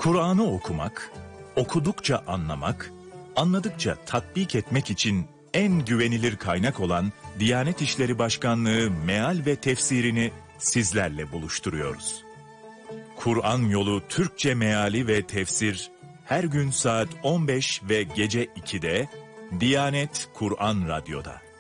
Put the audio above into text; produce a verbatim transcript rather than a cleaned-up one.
Kur'an'ı okumak, okudukça anlamak, anladıkça tatbik etmek için en güvenilir kaynak olan Diyanet İşleri Başkanlığı meal ve tefsirini sizlerle buluşturuyoruz. Kur'an Yolu Türkçe Meali ve Tefsir her gün saat on beş ve gece ikide Diyanet Kur'an Radyo'da.